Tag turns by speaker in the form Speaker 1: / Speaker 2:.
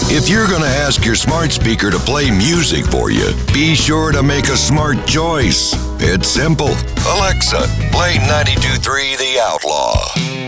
Speaker 1: If you're going to ask your smart speaker to play music for you, be sure to make a smart choice. It's simple. Alexa, play 92.3 The Outlaw.